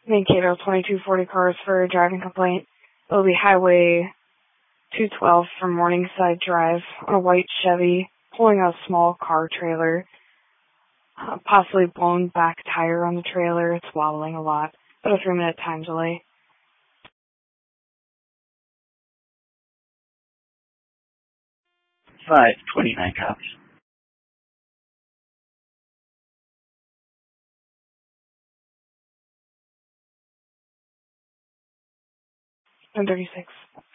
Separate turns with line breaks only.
Mankato 2240 cars for a driving complaint. It will be Highway 212 from Morningside Drive on a white Chevy pulling a small car trailer. Possibly blown back tire on the trailer. It's wobbling a lot. About a 3-minute time delay.
529 copies.
1036.